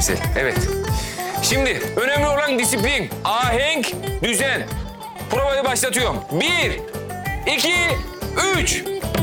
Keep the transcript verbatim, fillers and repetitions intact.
güzel. Evet. Şimdi önemli olan disiplin, ahenk, düzen. Provayı başlatıyorum. Bir, iki, üç.